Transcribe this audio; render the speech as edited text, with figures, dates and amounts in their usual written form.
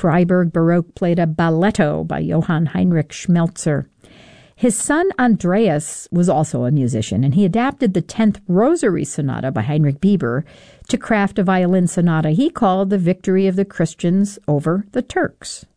Freiburg Baroque played a balletto by Johann Heinrich Schmelzer. His son Andreas was also a musician, and he adapted the 10th Rosary Sonata by Heinrich Bieber to craft a violin sonata he called The Victory of the Christians over the Turks.